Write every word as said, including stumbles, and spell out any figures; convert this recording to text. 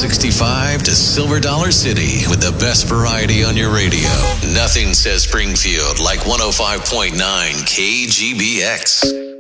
sixty-five to Silver Dollar City with the best variety on your radio. Nothing says Springfield like one oh five point nine K G B X.